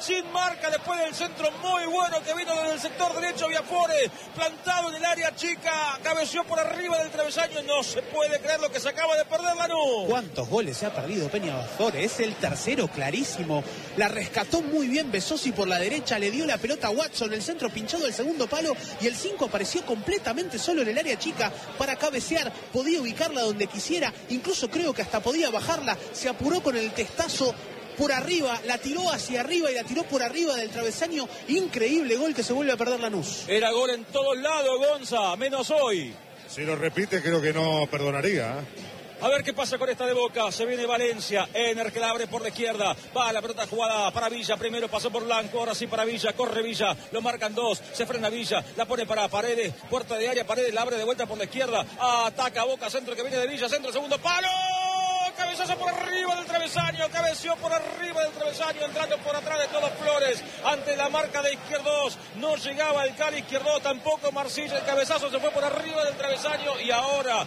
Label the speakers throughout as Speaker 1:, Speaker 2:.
Speaker 1: sin marca después del centro muy bueno que vino desde el sector derecho. Viafore, plantado en el área chica, cabeció por arriba del travesaño. No se puede creer lo que se acaba de perder Lanús.
Speaker 2: ¿Cuántos goles se ha perdido Peña Viafore? Es el tercero clarísimo. La rescató muy bien Besosi por la derecha, le dio la pelota a Watson, el centro pinchado del segundo palo, y el 5 apareció completamente solo en el área chica para cabecear. Podía ubicarla donde quisiera, incluso creo que hasta podía bajarla. Se apuró con el testazo por arriba, la tiró hacia arriba y la tiró por arriba del travesaño. Increíble gol que se vuelve a perder Lanús.
Speaker 1: Era gol en todos lados, Gonza, menos hoy.
Speaker 3: Si lo repite, creo que no perdonaría.
Speaker 1: A ver qué pasa con esta de Boca. Se viene Valencia. Ener que la abre por la izquierda. Va la pelota jugada para Villa. Primero pasó por Blanco. Ahora sí para Villa. Corre Villa. Lo marcan dos. Se frena Villa. La pone para Paredes. Puerta de área. Paredes la abre de vuelta por la izquierda. Ataca Boca. Centro que viene de Villa. Centro, segundo palo. Cabezazo por arriba del travesaño. Cabeció por arriba del travesaño. Entrando por atrás de todos Flores. Ante la marca de Izquierdos. No llegaba el Cali Izquierdo. Tampoco Marcilla. El cabezazo se fue por arriba del travesaño. Y ahora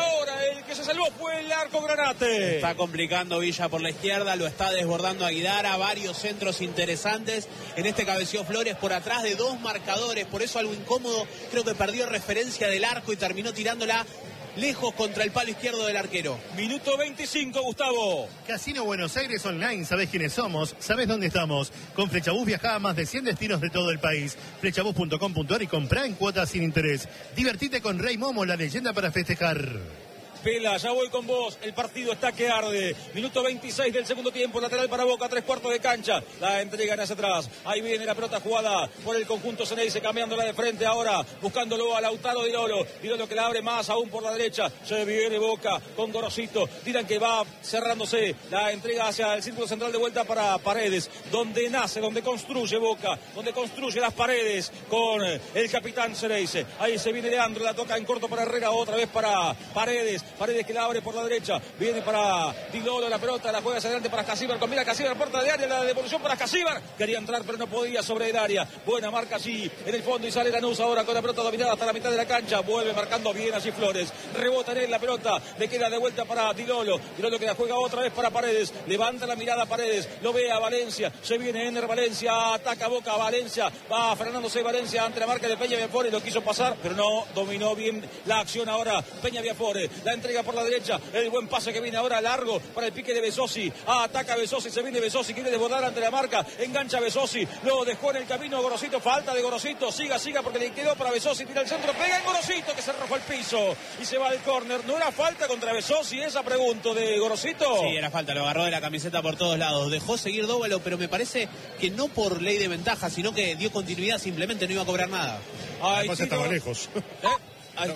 Speaker 1: el que se salvó fue el Arco Granate.
Speaker 2: Está complicando Villa por la izquierda. Lo está desbordando Aguidara. Varios centros interesantes. En este cabeció Flores por atrás de dos marcadores. Por eso algo incómodo. Creo que perdió referencia del arco y terminó tirándola lejos contra el palo izquierdo del arquero.
Speaker 1: Minuto 25, Gustavo.
Speaker 4: Casino Buenos Aires Online, ¿sabés quiénes somos? ¿Sabés dónde estamos? Con Flechabús viajá a más de 100 destinos de todo el país. Flechabús.com.ar y comprá en cuotas sin interés. Divertite con Rey Momo, la leyenda para festejar.
Speaker 1: Pela, ya voy con vos, el partido está que arde. Minuto 26 del segundo tiempo, lateral para Boca, 3/4 de cancha. La entregan hacia atrás, ahí viene la pelota jugada por el conjunto Ceneice, cambiándola de frente ahora, buscándolo a Lautaro Dilolo. Dilolo que la abre más aún por la derecha. Se viene Boca con Gorosito, tiran que va cerrándose. La entrega hacia el círculo central de vuelta para Paredes, donde nace, donde construye Boca, donde construye las paredes con el capitán Ceneice. Ahí se viene Leandro, la toca en corto para Herrera, otra vez para Paredes. Paredes que la abre por la derecha, viene para Dilolo, la pelota la juega hacia adelante para Casíbar, combina Casíbar, puerta de área, la devolución para Casíbar, quería entrar pero no podía sobre el área, buena marca allí en el fondo y sale Lanús ahora con la pelota dominada hasta la mitad de la cancha, vuelve marcando bien allí Flores, rebota en él la pelota, le queda de vuelta para Dilolo que la juega otra vez para Paredes, levanta la mirada Paredes, lo ve a Valencia, se viene Ener Valencia, ataca Boca, Valencia, va frenándose Valencia ante la marca de Peña Viafore, lo quiso pasar pero no dominó bien la acción ahora Peña Viafore, la entrega por la derecha, el buen pase que viene ahora largo para el pique de Besosi, ataca Besosi, se viene Besosi, quiere desbordar ante la marca, engancha Besosi, lo dejó en el camino Gorosito, falta de Gorosito, siga porque le quedó para Besosi, tira el centro, pega en Gorosito que se arrojó al piso y se va al córner. ¿No era falta contra Besosi esa pregunta de Gorosito?
Speaker 2: Sí, era falta, lo agarró de la camiseta por todos lados, dejó seguir Dóvalo, pero me parece que no por ley de ventaja, sino que dio continuidad, simplemente no iba a cobrar nada.
Speaker 3: Además estaba lejos.
Speaker 1: Ay,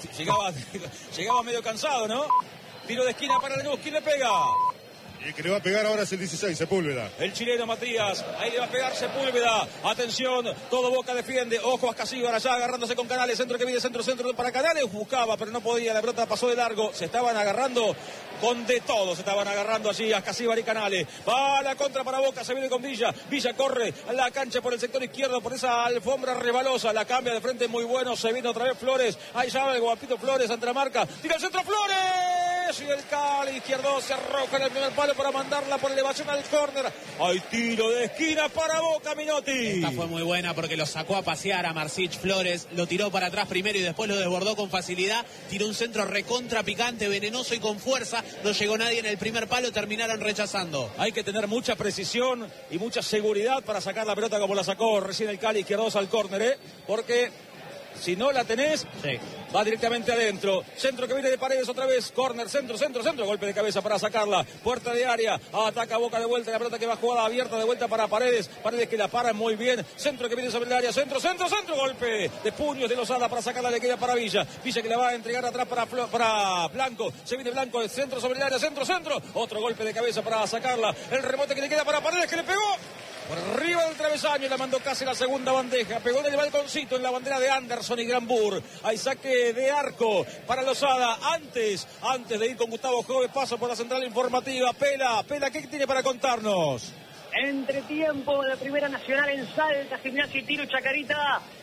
Speaker 1: llegaba medio cansado, ¿no? Tiro de esquina para Lanús, ¿quién le pega?
Speaker 3: Y el que le va a pegar ahora es el 16, Sepúlveda.
Speaker 1: El chileno Matías, ahí le va a pegar Sepúlveda. Atención, todo Boca defiende. Ojo a Casíbar allá agarrándose con Canales. Centro que viene, centro para Canales. Buscaba, pero no podía. La pelota pasó de largo. Se estaban agarrando con de todo. Se estaban agarrando allí a Casíbar y Canales. Va a la contra para Boca. Se viene con Villa. Villa corre a la cancha por el sector izquierdo. Por esa alfombra rebalosa. La cambia de frente muy bueno. Se viene otra vez Flores. Ahí ya va el guapito Flores ante la marca. Tira el centro Flores. Y el Cali izquierdo se arroja en el primer palo para mandarla por elevación al córner. Hay tiro de esquina para Boca, Minotti.
Speaker 2: Esta fue muy buena porque lo sacó a pasear a Marcich Flores, lo tiró para atrás primero y después lo desbordó con facilidad, tiró un centro recontra picante, venenoso y con fuerza, no llegó nadie en el primer palo, terminaron rechazando.
Speaker 1: Hay que tener mucha precisión y mucha seguridad para sacar la pelota como la sacó recién el Cali izquierdo al córner, porque si no la tenés, sí, va directamente adentro. Centro que viene de Paredes otra vez. Córner, centro. Golpe de cabeza para sacarla. Puerta de área. Ataca Boca de vuelta. La pelota que va jugada abierta de vuelta para Paredes. Paredes que la para muy bien. Centro que viene sobre el área. Centro. Golpe de puños de Lozada para sacarla. Le queda para Villa. Villa que la va a entregar atrás para Blanco. Se viene Blanco. Centro sobre el área. Centro. Otro golpe de cabeza para sacarla. El rebote que le queda para Paredes que le pegó por arriba del travesaño, la mandó casi la segunda bandeja, pegó en el balconcito en la bandera de Anderson y Granbur. Hay saque de arco para Lozada. Antes de ir con Gustavo Jove, paso por la central informativa. Pela, ¿qué tiene para contarnos?
Speaker 5: Entretiempo de Primera Nacional en Salta, Gimnasia y Tiro Chacarita.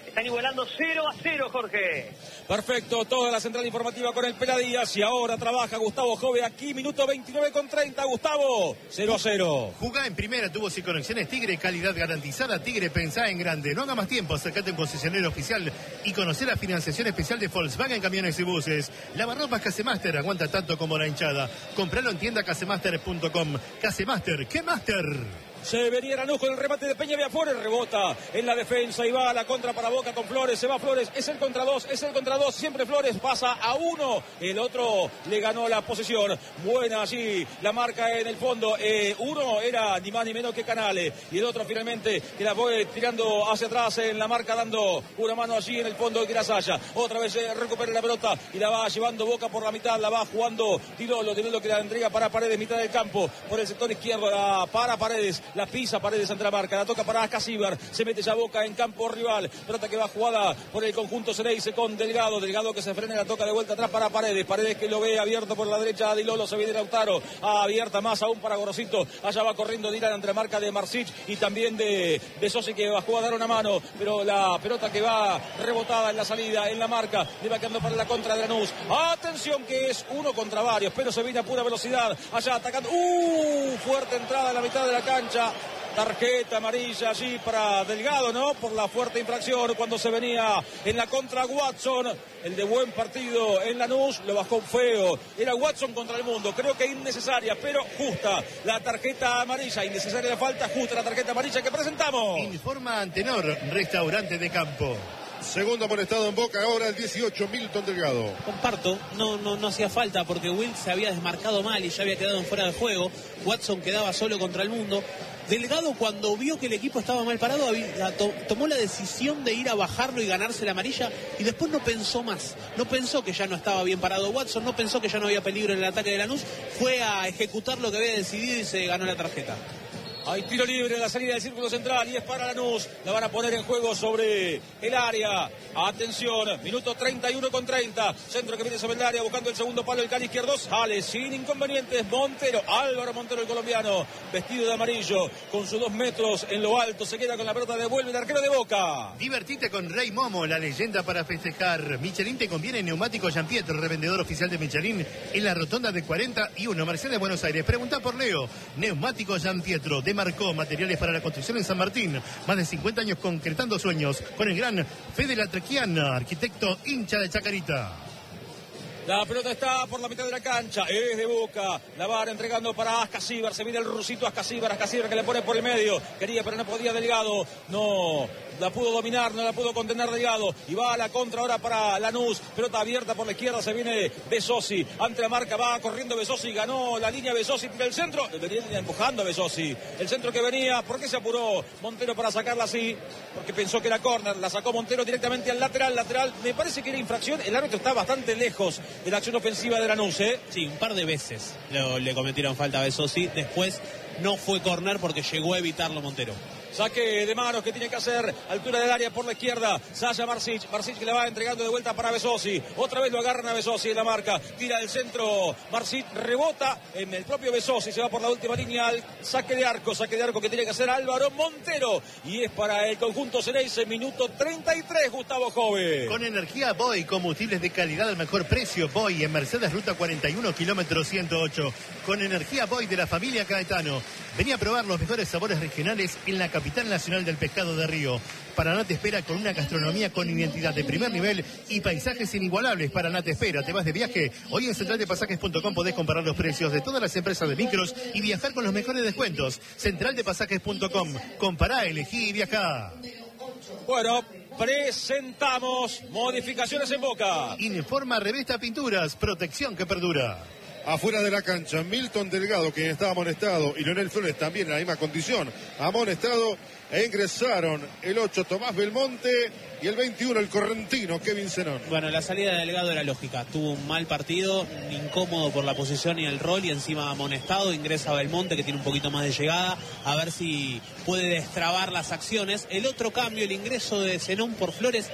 Speaker 5: Están igualando 0-0, Jorge.
Speaker 1: Perfecto, toda la central informativa con el Peladías y ahora trabaja Gustavo Jove aquí, minuto 29:30, Gustavo, 0-0.
Speaker 4: Jugá en primera, tubos y conexiones Tigre, calidad garantizada. Tigre, pensá en grande. No haga más tiempo, acércate a un concesionario oficial y conocer la financiación especial de Volkswagen Camiones y Buses. Lavarropas Casemaster, aguanta tanto como la hinchada. Compralo en tienda casemaster.com. Casemaster, ¿qué Master?
Speaker 1: Se venía Lanús con el remate de Peña Viafores, rebota en la defensa y va a la contra para Boca con Flores, se va Flores, es el contra dos, siempre Flores pasa a uno, el otro le ganó la posesión, buena allí la marca en el fondo, uno era ni más ni menos que Canale y el otro finalmente que la fue tirando hacia atrás en la marca dando una mano allí en el fondo de Girasaya, otra vez recupera la pelota y la va llevando Boca por la mitad, la va jugando Tidolo que la entrega para Paredes, mitad del campo, por el sector izquierdo, para Paredes. La pisa Paredes ante la marca, la toca para Ascasíbar, se mete ya Boca en campo rival, pelota que va jugada por el conjunto Ceneice con Delgado que se frena, la toca de vuelta atrás para Paredes que lo ve abierto por la derecha a Dilolo, se viene Lautaro, abierta más aún para Gorosito, allá va corriendo Dylan ante la marca de Marsic y también de Sosi que bajó a dar una mano, pero la pelota que va rebotada en la salida, en la marca, le va quedando para la contra de Lanús, atención que es uno contra varios, pero se viene a pura velocidad, allá atacando, fuerte entrada en la mitad de la cancha. Tarjeta amarilla allí para Delgado, ¿no? Por la fuerte infracción cuando se venía en la contra Watson. El de buen partido en Lanús lo bajó feo. Era Watson contra el mundo. Creo que innecesaria, pero justa la tarjeta amarilla. Innecesaria la falta, justa la tarjeta amarilla que presentamos.
Speaker 4: Informa Antenor, restaurante de campo.
Speaker 3: Segundo amonestado en Boca, ahora el 18, Milton Delgado.
Speaker 2: Comparto, no hacía falta porque Will se había desmarcado mal y ya había quedado en fuera de juego. Watson quedaba solo contra el mundo. Delgado, cuando vio que el equipo estaba mal parado, tomó la decisión de ir a bajarlo y ganarse la amarilla y después no pensó más. No pensó que ya no estaba bien parado Watson, no pensó que ya no había peligro en el ataque de Lanús. Fue a ejecutar lo que había decidido y se ganó la tarjeta.
Speaker 1: Hay tiro libre en la salida del círculo central y es para Lanús. La van a poner en juego sobre el área. Atención, minuto 31:30. Centro que viene sobre el área buscando el segundo palo, el cali izquierdo. Sale sin inconvenientes Montero. Álvaro Montero, el colombiano, vestido de amarillo, con sus 2 metros en lo alto. Se queda con la pelota, devuelve el arquero de Boca.
Speaker 4: Divertite con Rey Momo, la leyenda para festejar. Michelin te conviene neumático Gianpietro, revendedor oficial de Michelin en la rotonda de 41, Mercedes, Buenos Aires. Pregunta por Leo. Neumático Gianpietro de Marcó, materiales para la construcción en San Martín. Más de 50 años concretando sueños con el gran Fede Latrequiana, arquitecto hincha de Chacarita.
Speaker 1: La pelota está por la mitad de la cancha, es de Boca, la van entregando para Ascasíbar, se viene el rusito Ascasíbar que le pone por el medio, quería pero no podía Delgado, no la pudo dominar, no la pudo contener Delgado, y va a la contra ahora para Lanús, pelota abierta por la izquierda, se viene Besosi, ante la marca, va corriendo Besosi, ganó la línea Besosi, tira el centro, venía empujando Besosi, el centro que venía, ¿por qué se apuró Montero para sacarla así? Porque pensó que era córner, la sacó Montero directamente al lateral, me parece que era infracción, el árbitro está bastante lejos de la acción ofensiva de Lanús, ¿eh?
Speaker 2: Sí, un par de veces le cometieron falta a Besosi, después no fue córner porque llegó a evitarlo Montero.
Speaker 1: Saque de manos que tiene que hacer, altura del área por la izquierda, Sasha Marsic que le va entregando de vuelta para Besosi, otra vez lo agarran a Besosi en la marca, tira del centro Marsic, rebota en el propio Besosi, se va por la última línea al saque de arco que tiene que hacer Álvaro Montero, y es para el conjunto Ceneice, minuto 33, Gustavo Jove.
Speaker 4: Con energía Boy, combustibles de calidad al mejor precio, Boy en Mercedes Ruta 41, kilómetro 108, con energía Boy de la familia Caetano. Vení a probar los mejores sabores regionales en la capital nacional del pescado de Río. Paraná te espera con una gastronomía con identidad de primer nivel y paisajes inigualables. Paraná te espera. ¿Te vas de viaje? Hoy en centraldepasajes.com podés comparar los precios de todas las empresas de micros y viajar con los mejores descuentos. Centraldepasajes.com. Compará, elegí y viajá.
Speaker 1: Bueno, presentamos modificaciones en Boca.
Speaker 4: Informa Revista Pinturas, protección que perdura.
Speaker 3: Afuera de la cancha, Milton Delgado, quien estaba amonestado, y Leonel Flores también en la misma condición, amonestado, e ingresaron el 8 Tomás Belmonte y el 21 el correntino Kevin Zenón.
Speaker 2: Bueno, la salida de Delgado era lógica, tuvo un mal partido, incómodo por la posición y el rol, y encima amonestado, ingresa Belmonte que tiene un poquito más de llegada, a ver si puede destrabar las acciones. El otro cambio, el ingreso de Zenón por Flores,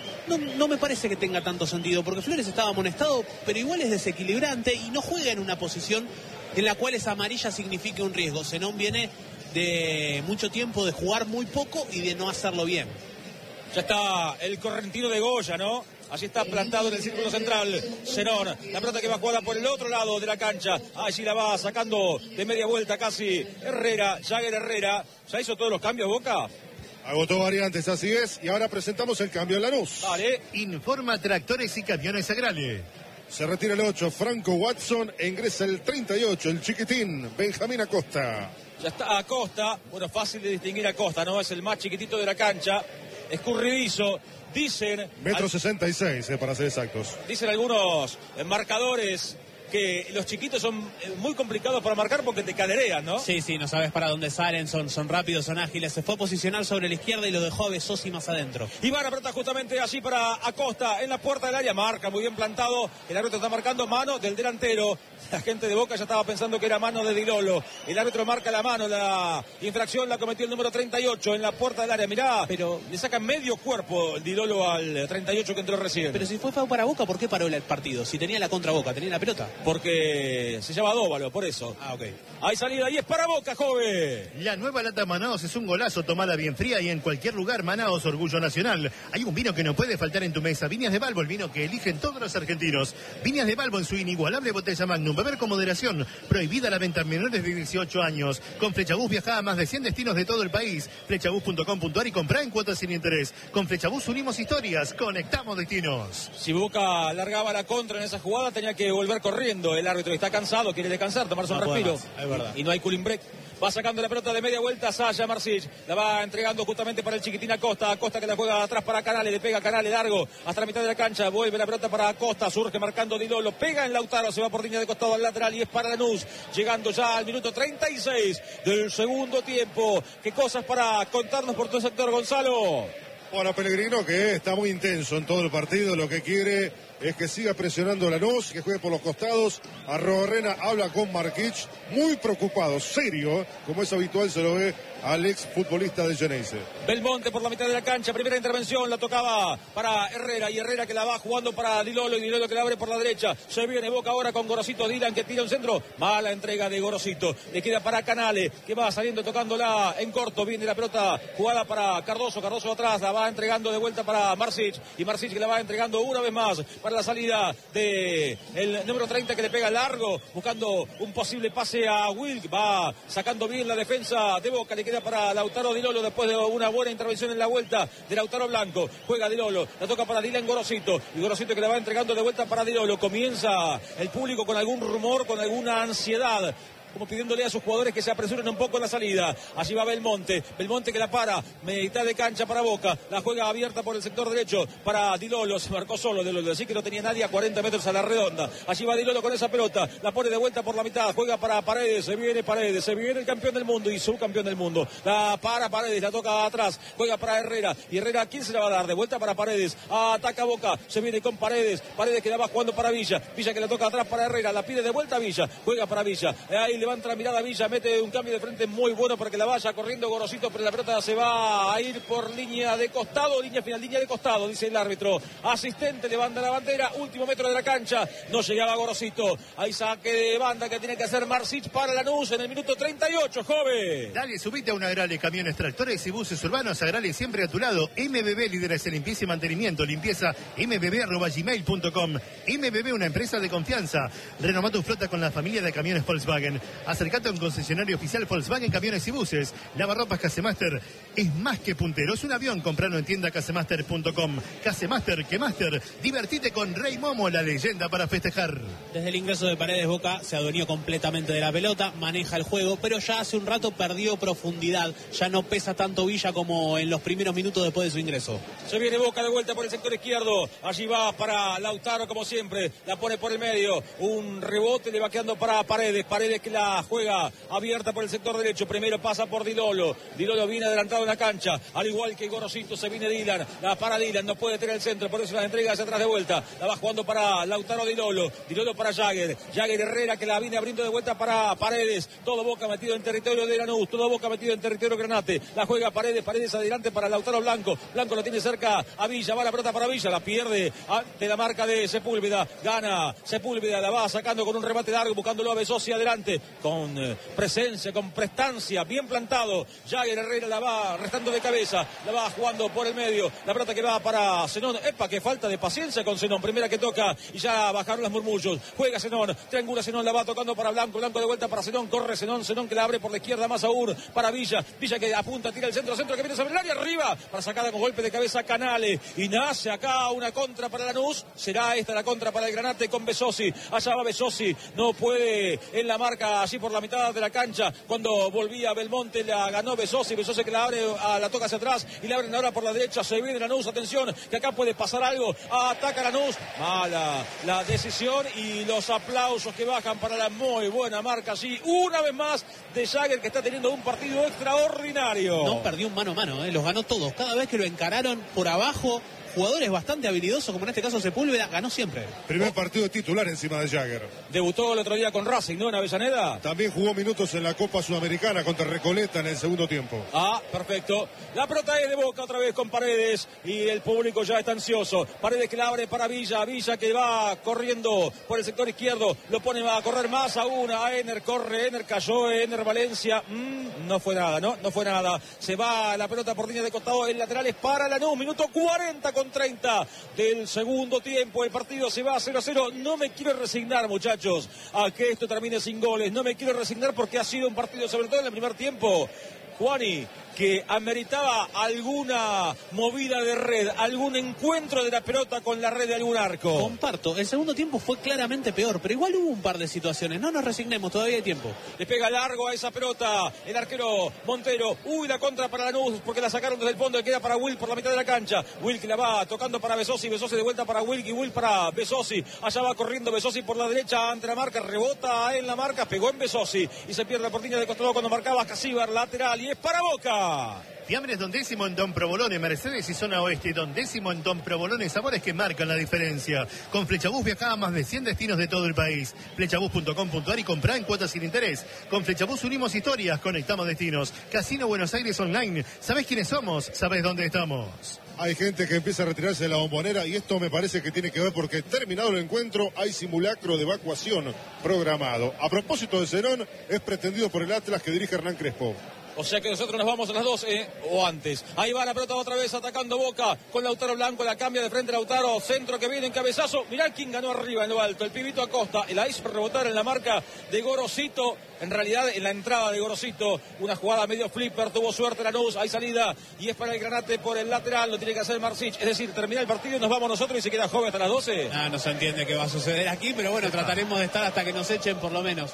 Speaker 2: no me parece que tenga tanto sentido, porque Flores estaba amonestado, pero igual es desequilibrante y no juega en una posición en la cual esa amarilla signifique un riesgo. Zenón viene de mucho tiempo de jugar muy poco y de no hacerlo bien.
Speaker 1: Ya está el correntino de Goya, ¿no? Allí está plantado en el círculo central Zenón. La pelota que va jugada por el otro lado de la cancha. Allí la va sacando de media vuelta casi Herrera, Jagger Herrera. ¿Ya hizo todos los cambios, Boca?
Speaker 3: Agotó variantes, así es. Y ahora presentamos el cambio en Lanús.
Speaker 1: Vale.
Speaker 4: Informa Tractores y Camiones Agrales.
Speaker 3: Se retira el 8, Franco Watson. E ingresa el 38, el chiquitín, Benjamín Acosta.
Speaker 1: Ya está Acosta. Bueno, fácil de distinguir a Acosta, ¿no? Es el más chiquitito de la cancha. Escurridizo. Dicen...
Speaker 3: 1,66 m, para ser exactos.
Speaker 1: Dicen algunos marcadores que los chiquitos son muy complicados para marcar porque te caderean, ¿no?
Speaker 2: Sí, no sabes para dónde salen, son rápidos, son ágiles. Se fue a posicionar sobre la izquierda y lo dejó a Besosi más adentro.
Speaker 1: Y va la pelota justamente allí para Acosta en la puerta del área. Marca muy bien plantado. El árbitro está marcando mano del delantero. La gente de Boca ya estaba pensando que era mano de Di Lollo. El árbitro marca la mano. La infracción la cometió el número 38 en la puerta del área. Mirá, pero le saca medio cuerpo Di Lollo al 38 que entró recién.
Speaker 2: Pero si fue foul para Boca, ¿por qué paró el partido? Si tenía la contra Boca, tenía la pelota.
Speaker 1: Porque se llama Dóvalo, por eso.
Speaker 2: Ah, ok.
Speaker 1: Hay salida y es para Boca, joven.
Speaker 4: La nueva lata Manaos es un golazo, tomada bien fría y en cualquier lugar. Manaos, orgullo nacional. Hay un vino que no puede faltar en tu mesa. Viñas de Balbo, el vino que eligen todos los argentinos. Viñas de Balbo en su inigualable botella Magnum. Beber con moderación. Prohibida la venta a menores de 18 años. Con Flechabús viaja a más de 100 destinos de todo el país. Flechabús.com.ar y comprá en cuotas sin interés. Con Flechabús unimos historias. Conectamos destinos.
Speaker 1: Si Boca largaba la contra en esa jugada, tenía que volver corriendo. El árbitro está cansado, quiere descansar, tomarse un respiro.
Speaker 2: Es verdad.
Speaker 1: Y no hay cooling break. Va sacando la pelota de media vuelta Saya Marsic. La va entregando justamente para el chiquitín Acosta. Acosta que la juega atrás para Canales. Le pega a Canales largo hasta la mitad de la cancha. Vuelve la pelota para Acosta. Surge marcando Di Lollo. Pega en Lautaro. Se va por línea de costado al lateral y es para Lanús. Llegando ya al minuto 36 del segundo tiempo. ¿Qué cosas para contarnos por todo el sector, Gonzalo?
Speaker 3: Bueno, Pellegrino, que está muy intenso en todo el partido. Lo que quiere es que siga presionando a Lanús, que juegue por los costados. Arrobarrena habla con Marquich, muy preocupado, serio, como es habitual, se lo ve al ex futbolista de Geneise.
Speaker 1: Belmonte por la mitad de la cancha, primera intervención, la tocaba para Herrera, y Herrera que la va jugando para Di Lollo, y Di Lollo que la abre por la derecha. Se viene Boca ahora con Gorosito Dylan que tira un centro, mala entrega de Gorosito, le queda para Canale, que va saliendo tocándola en corto. Viene la pelota jugada para Cardoso, Cardoso atrás, la va entregando de vuelta para Marsic, y Marsic que la va entregando una vez más para la salida de el número 30 que le pega largo, buscando un posible pase a Wilk. Va sacando bien la defensa de Boca, le queda para Lautaro Di Lollo después de una buena intervención en la vuelta de Lautaro Blanco. Juega Di Lollo, la toca para Dylan Gorosito, y Gorosito que la va entregando de vuelta para Di Lollo. Comienza el público con algún rumor, con alguna ansiedad, como pidiéndole a sus jugadores que se apresuren un poco en la salida. Allí va Belmonte, Belmonte que la para, mitad de cancha para Boca, la juega abierta por el sector derecho para Di Lollo, se marcó solo Di Lollo, así que no tenía nadie a 40 metros a la redonda. Allí va Di Lollo con esa pelota, la pone de vuelta por la mitad, juega para Paredes, se viene el campeón del mundo y subcampeón del mundo, la para Paredes, la toca atrás, juega para Herrera, y Herrera, ¿quién se la va a dar? De vuelta para Paredes, ataca Boca, se viene con Paredes, Paredes que la va jugando para Villa, Villa que la toca atrás para Herrera, la pide de vuelta a Villa, juega para Villa, ahí levanta la mirada Villa, mete un cambio de frente muy bueno para que la vaya corriendo Gorosito, pero la pelota se va a ir por línea de costado, línea final, línea de costado, dice el árbitro. Asistente levanta la bandera, último metro de la cancha, no llegaba Gorosito. Hay saque de banda que tiene que hacer Marsic para Lanús en el minuto 38, joven.
Speaker 4: Dale, subite a una Agrale, camiones, tractores y buses urbanos. Agrale siempre a tu lado. MBB, líderes en limpieza y mantenimiento. Limpieza mbb@gmail.com. MBB, una empresa de confianza. Renomá tu flota con la familia de camiones Volkswagen. Acercate a un concesionario oficial Volkswagen Camiones y Buses. Lavarropas Casemaster es más que puntero, es un avión. Comprarlo en tienda casemaster.com. Casemaster, que Master. Divertite con Rey Momo, la leyenda para festejar.
Speaker 2: Desde el ingreso de Paredes, Boca se adueñó completamente de la pelota, maneja el juego, pero ya hace un rato perdió profundidad. Ya no pesa tanto Villa como en los primeros minutos después de su ingreso.
Speaker 1: Se viene Boca de vuelta por el sector izquierdo. Allí va para Lautaro como siempre. La pone por el medio. Un rebote le va quedando para Paredes. Paredes que la juega abierta por el sector derecho. Primero pasa por Di Lollo. Di Lollo viene adelantado en la cancha. Al igual que Gorosito se viene Dylan. La para Dylan. No puede tener el centro. Por eso la entrega hacia atrás de vuelta. La va jugando para Lautaro Di Lollo. Di Lollo para Jagger. Jagger Herrera que la viene abriendo de vuelta para Paredes. Todo Boca metido en territorio de Lanús. Todo Boca metido en territorio Granate. La juega Paredes. Paredes adelante para Lautaro Blanco. Blanco lo tiene cerca a Villa. Va la pelota para Villa. La pierde ante la marca de Sepúlveda. Gana Sepúlveda. La va sacando con un remate largo. Buscándolo a Besosi adelante. con presencia, con prestancia, bien plantado. Jagger Herrera la va restando de cabeza, la va jugando por el medio. La pelota que va para Zenón. Epa, que falta de paciencia con Zenón. Primera que toca y ya bajaron los murmullos. Juega Zenón, triangula Zenón, la va tocando para Blanco. Blanco de vuelta para Zenón, corre Zenón que la abre por la izquierda más aún para Villa. Villa que apunta, tira el centro que viene sobre el área, arriba para sacada con golpe de cabeza Canale. Y nace acá una contra para Lanús. Será esta la contra para el Granate con Besosi. Allá va Besosi, no puede en la marca allí por la mitad de la cancha. Cuando volvía Belmonte la ganó Besosi que la abre, la toca hacia atrás y la abren ahora por la derecha. Se viene Lanús, atención que acá puede pasar algo. Ataca Lanús, mala la decisión y los aplausos que bajan para la muy buena marca allí una vez más de Jagger, que está teniendo un partido extraordinario.
Speaker 2: No perdió un mano a mano, los ganó todos. Cada vez que lo encararon por abajo, jugadores bastante habilidosos, como en este caso Sepúlveda, ganó siempre.
Speaker 3: Primer partido titular encima de Jagger.
Speaker 1: Debutó el otro día con Racing, ¿no? En Avellaneda.
Speaker 3: También jugó minutos en la Copa Sudamericana contra Recoleta en el segundo tiempo.
Speaker 1: Perfecto. La pelota es de Boca otra vez con Paredes y el público ya está ansioso. Paredes que la abre para Villa que va corriendo por el sector izquierdo. Lo pone a correr más aún a Ener. Corre Ener, cayó Ener Valencia. No fue nada, ¿no? No fue nada. Se va la pelota por línea de costado. El lateral es para Lanús. Minuto 40 con 30 del segundo tiempo. El partido se va 0-0. No me quiero resignar, muchachos, a que esto termine sin goles. No me quiero resignar porque ha sido un partido, sobre todo en el primer tiempo, Juani, que ameritaba alguna movida de red, algún encuentro de la pelota con la red de algún arco.
Speaker 2: Comparto, el segundo tiempo fue claramente peor, pero igual hubo un par de situaciones. No nos resignemos, todavía hay tiempo.
Speaker 1: Le pega largo a esa pelota el arquero Montero. La contra para Lanús porque la sacaron desde el fondo y queda para Will por la mitad de la cancha. Will que la va tocando para Besosi de vuelta para Will y Will para Besosi. Allá va corriendo Besosi por la derecha ante la marca, rebota en la marca, pegó en Besosi y se pierde la porteña de costado cuando marcaba Casíbar, lateral, y es para Boca.
Speaker 4: Fiambres Don Décimo en Don Provolone, Mercedes y Zona Oeste. Don Décimo en Don Provolone, sabores que marcan la diferencia. Con Flechabús viaja a más de 100 destinos de todo el país. Flechabús.com.ar y comprá en cuotas sin interés. Con Flechabús unimos historias, conectamos destinos. Casino Buenos Aires Online. ¿Sabés quiénes somos? ¿Sabés dónde estamos?
Speaker 3: Hay gente que empieza a retirarse de la Bombonera y esto me parece que tiene que ver porque terminado el encuentro hay simulacro de evacuación programado. A propósito de Zenón, es pretendido por el Atlas que dirige Hernán Crespo.
Speaker 1: O sea que nosotros nos vamos a las 12 o antes. Ahí va la pelota otra vez atacando Boca con Lautaro Blanco. La cambia de frente Lautaro. Centro que viene en cabezazo. Mirá quién ganó arriba en lo alto. El pibito Acosta. La hizo rebotar en la marca de Gorosito. En realidad en la entrada de Gorosito. Una jugada medio flipper. Tuvo suerte Lanús. Hay salida. Y es para el Granate por el lateral. Lo tiene que hacer Marsic. Es decir, termina el partido y nos vamos nosotros y se queda joven hasta las 12.
Speaker 2: No se entiende qué va a suceder aquí. Pero bueno, trataremos de estar hasta que nos echen por lo menos.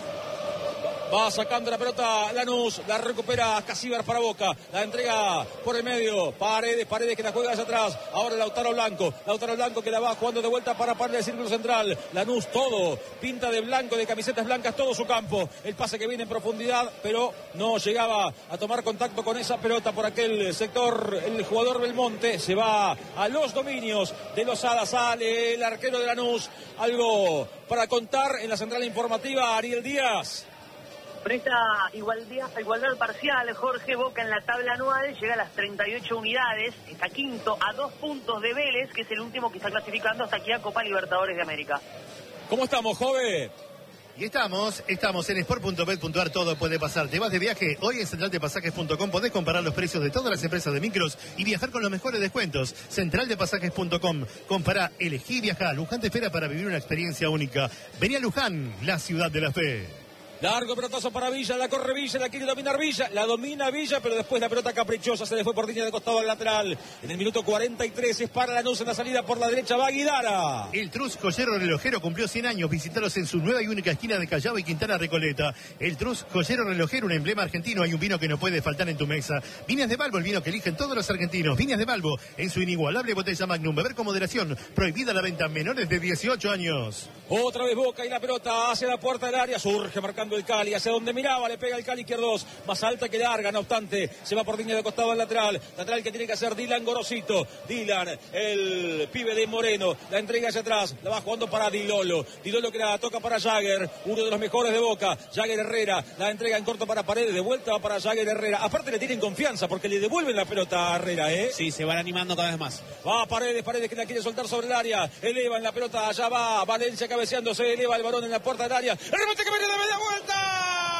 Speaker 1: Va sacando la pelota Lanús, la recupera Casíbar para Boca, la entrega por el medio, Paredes que la juega hacia atrás, ahora Lautaro Blanco que la va jugando de vuelta para del círculo central, Lanús todo, pinta de blanco, de camisetas blancas, todo su campo, el pase que viene en profundidad, pero no llegaba a tomar contacto con esa pelota por aquel sector, el jugador Belmonte, se va a los dominios de Lozada, sale el arquero de Lanús, algo para contar en la central informativa, Ariel Díaz.
Speaker 5: Con esta igualdad parcial, Jorge, Boca en la tabla anual llega a las 38 unidades, está quinto a 2 puntos de Vélez, que es el último que está clasificando hasta aquí a Copa Libertadores de América.
Speaker 1: ¿Cómo estamos, joven?
Speaker 4: Y estamos en sport.bet.ar, todo puede pasar. ¿Te vas de viaje? Hoy en centraldepasajes.com podés comparar los precios de todas las empresas de micros y viajar con los mejores descuentos. Centraldepasajes.com. Compará, elegí y viajá. Luján te espera para vivir una experiencia única. Vení a Luján, la ciudad de la fe.
Speaker 1: Largo pelotazo para Villa, la corre Villa, la quiere dominar Villa, la domina Villa, pero después la pelota caprichosa se le fue por línea de costado al lateral. En el minuto 43 es para Lanús en la salida por la derecha, va Guidara.
Speaker 4: El Trus Joyero Relojero cumplió 100 años, visitaros en su nueva y única esquina de Callao y Quintana Recoleta. El Trus Joyero Relojero, un emblema argentino, hay un vino que no puede faltar en tu mesa. Viñas de Balbo, el vino que eligen todos los argentinos. Viñas de Balbo, en su inigualable botella Magnum, beber con moderación, prohibida la venta a menores de 18 años.
Speaker 1: Otra vez Boca y la pelota hacia la puerta del área, surge marcando el Cali, hacia donde miraba, le pega el Cali izquierdos, más alta que larga, no obstante, se va por línea de costado al lateral que tiene que hacer Dylan Gorosito, Dylan, el pibe de Moreno, la entrega hacia atrás, la va jugando para Dilolo que la toca para Jagger, uno de los mejores de Boca, Jagger Herrera, la entrega en corto para Paredes, de vuelta va para Jagger Herrera, aparte le tienen confianza porque le devuelven la pelota a Herrera,
Speaker 2: Sí, se van animando cada vez más.
Speaker 1: Va Paredes que la quiere soltar sobre el área, eleva en la pelota, allá va Valencia cabeceando, se eleva el balón en la puerta del área, el rebote que viene de media vuelta.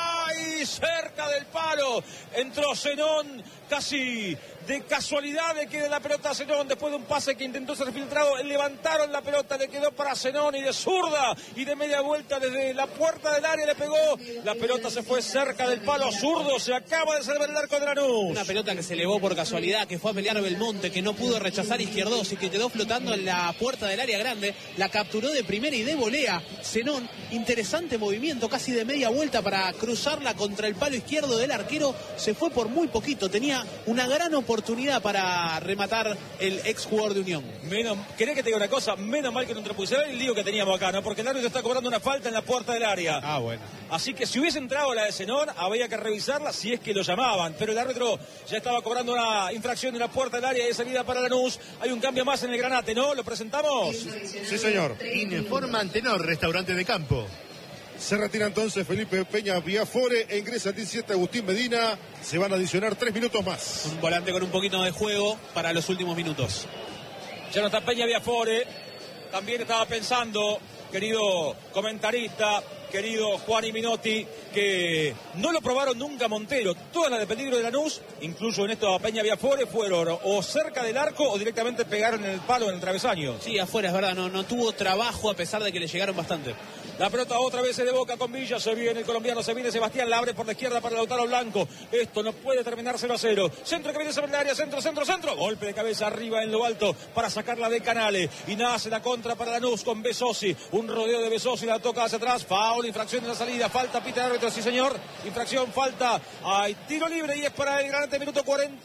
Speaker 1: cerca del palo. Entró Zenón casi de casualidad, le queda la pelota a Zenón después de un pase que intentó ser filtrado. Levantaron la pelota, le quedó para Zenón y de zurda y de media vuelta desde la puerta del área le pegó. La pelota se fue cerca del palo zurdo, se acaba de salvar el arco de Lanús.
Speaker 2: Una pelota que se elevó por casualidad, que fue a pelear Belmonte, que no pudo rechazar Izquierdos y que quedó flotando en la puerta del área grande. La capturó de primera y de volea Zenón. Interesante movimiento, casi de media vuelta para cruzarla contra el palo izquierdo del arquero. Se fue por muy poquito, tenía una gran oportunidad para rematar el ex jugador de Unión.
Speaker 1: ¿Querés que te diga una cosa? Menos mal que no entrepusieron el lío que teníamos acá, ¿no? Porque el árbitro está cobrando una falta en la puerta del área.
Speaker 2: Ah, bueno.
Speaker 1: Así que si hubiese entrado la de Zenón, había que revisarla si es que lo llamaban. Pero el árbitro ya estaba cobrando una infracción en la puerta del área de salida para Lanús. Hay un cambio más en el Granate, ¿no? ¿Lo presentamos?
Speaker 3: Sí, señor.
Speaker 4: Informa Antenor, restaurante de campo.
Speaker 3: Se retira entonces Felipe Peña Biafore e ingresa el 17 Agustín Medina. Se van a adicionar 3 minutos más.
Speaker 2: Un volante con un poquito de juego para los últimos minutos.
Speaker 1: Ya no está Peña Biafore. También estaba pensando, querido comentarista, querido Juan y Minotti, que no lo probaron nunca Montero. Todas las de peligro de Lanús, incluso en esto a Peña Biafore, fueron o cerca del arco o directamente pegaron en el palo, en el travesaño.
Speaker 2: Sí, afuera, es verdad, no tuvo trabajo a pesar de que le llegaron bastante.
Speaker 1: La pelota otra vez es de Boca con Villa, se viene el colombiano, se viene Sebastián, la abre por la izquierda para Lautaro Blanco. Esto no puede terminar 0-0. Centro que viene sobre el área, centro. Golpe de cabeza arriba en lo alto para sacarla de Canale. Y nace la contra para Lanús con Besosi. Un rodeo de Besosi, la toca hacia atrás. Foul, infracción en la salida. Falta, pita el árbitro, sí señor. Infracción, falta. Hay tiro libre y es para el Granate, minuto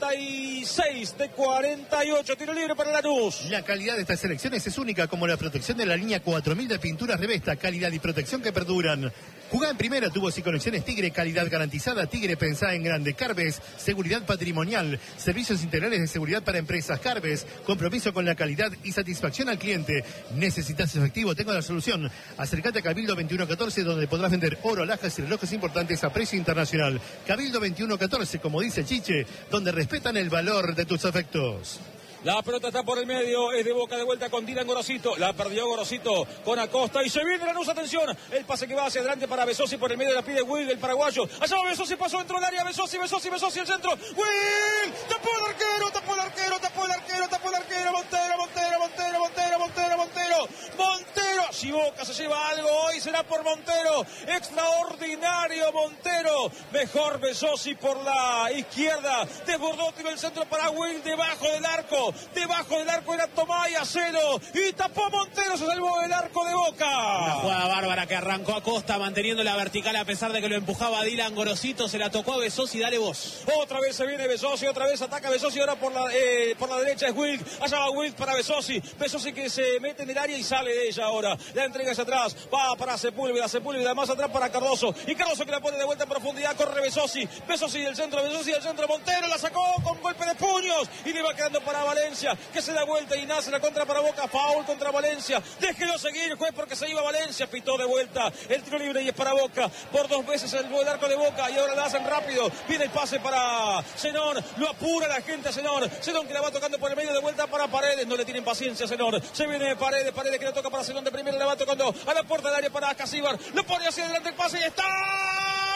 Speaker 1: 46 de 48. Tiro libre para Lanús.
Speaker 4: La calidad de estas selecciones es única, como la protección de la línea 4000 de pinturas Revesta. Calidad y protección que perduran. Jugá en primera, tubos y conexiones Tigre, calidad garantizada. Tigre, pensá en grande. Carves, seguridad patrimonial, servicios integrales de seguridad para empresas. Carves, compromiso con la calidad y satisfacción al cliente. ¿Necesitas efectivo? Tengo la solución. Acércate a Cabildo 2114, donde podrás vender oro, alhajas y relojes importantes a precio internacional. Cabildo 2114, como dice Chiche, donde respetan el valor de tus afectos.
Speaker 1: La pelota está por el medio, es de Boca de vuelta con Dylan Gorosito. La perdió Gorosito con Acosta y se viene Lanús, atención. El pase que va hacia adelante para Besosi por el medio, la pide Will, el paraguayo. Allá va Besosi, pasó dentro del área, Besosi, el centro. Will, tapó el arquero. Montero, si Boca se lleva algo hoy será por Montero. Extraordinario Montero. Mejor Besosi por la izquierda. Desbordó, tiró el centro para Will, debajo del arco era Tomaya, cero, y tapó Montero, se salvó el arco de Boca.
Speaker 2: Una jugada bárbara que arrancó Acosta manteniendo la vertical a pesar de que lo empujaba Dylan Gorosito, se la tocó a Besosi, dale vos.
Speaker 1: Otra vez se viene Besosi, otra vez ataca Besosi, ahora por la derecha es Wilk, allá va Wilk para Besosi que se mete en el área y sale de ella ahora, la entrega hacia atrás, va para Sepúlveda más atrás para Cardoso, y Cardoso que la pone de vuelta en profundidad, corre Besosi del centro, Montero la sacó con golpe de puños, y le va quedando para Valencia, que se da vuelta y nace la contra para Boca, foul contra Valencia, déjelo seguir juez porque se iba Valencia, pitó de vuelta el tiro libre y es para Boca, por 2 veces el arco de Boca y ahora la hacen rápido, viene el pase para Zenón, lo apura la gente a Zenón que la va tocando por el medio de vuelta para Paredes, no le tienen paciencia a Zenón, se viene Paredes que le toca para Zenón de primera, le va tocando a la puerta del área para Casíbar, lo pone hacia adelante el pase y está